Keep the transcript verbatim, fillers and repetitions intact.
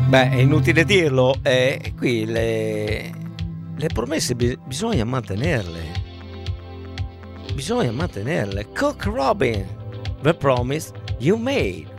Beh, è inutile dirlo, eh, qui le, le promesse bi- bisogna mantenerle. Bisogna mantenerle. Cook Robin, the promise you made.